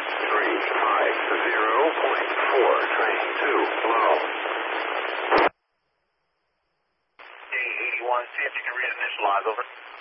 train 2, low. 81, see if you can read initialize, over.